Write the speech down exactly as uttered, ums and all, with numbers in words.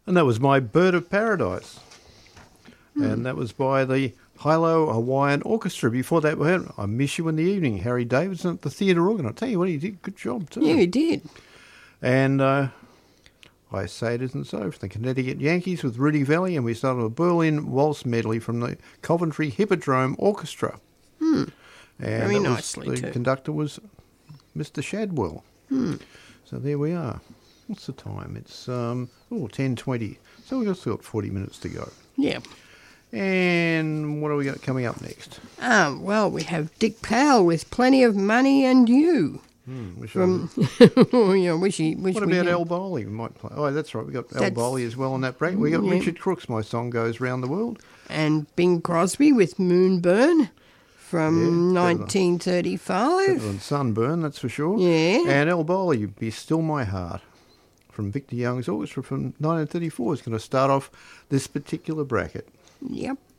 And that was My Bird of Paradise. Mm. And that was by the Hilo Hawaiian Orchestra. Before that, we had I Miss You in the Evening, Harry Davidson at the theatre organ. I'll tell you what, he did a good job too. Yeah, he did. And uh, I Say It Isn't So from the Connecticut Yankees with Rudy Valley, and we started a Berlin Waltz medley from the Coventry Hippodrome Orchestra. Hmm. And Very was, nicely the too. conductor was Mister Shadwell. Hmm. So there we are. What's the time? It's um oh ten twenty. So we've just got forty minutes to go. Yeah. And what have we got coming up next? Um, well, we have Dick Powell with Plenty of Money and You. Hmm, wish From, yeah, wish he, wish what we about had. Al Bowley? We might play. Oh, that's right. We got Al That's- Bowley as well on that break. We got Yeah. Richard Crooks. My Song Goes Round the World. And Bing Crosby with Moonburn from Yeah, better than- nineteen thirty-five. Better than Sunburn, that's for sure. Yeah. And Al Bowley, Be Still My Heart, from Victor Young's Orchestra from nineteen thirty-four is going to start off this particular bracket. Yep.